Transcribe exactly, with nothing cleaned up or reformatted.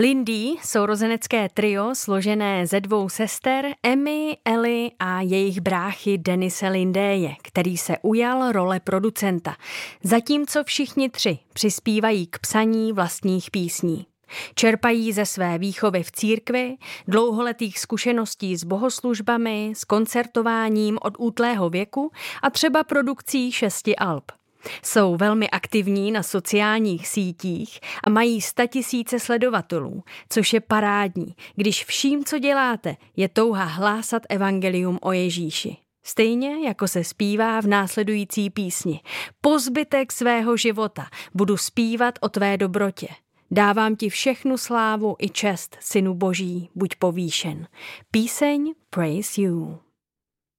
Lindy, sourozenecké trio složené ze dvou sester, Emmy, Ellie a jejich bráchy Denise Lindéje, který se ujal role producenta, zatímco všichni tři přispívají k psaní vlastních písní. Čerpají ze své výchovy v církvi, dlouholetých zkušeností s bohoslužbami, s koncertováním od útlého věku a třeba produkcí šesti alb. Jsou velmi aktivní na sociálních sítích a mají statisíce sledovatelů, což je parádní, když vším, co děláte, je touha hlásat evangelium o Ježíši. Stejně jako se zpívá v následující písni. Po zbytek svého života budu zpívat o tvé dobrotě. Dávám ti všechnu slávu i čest, Synu Boží, buď povýšen. Píseň Praise You.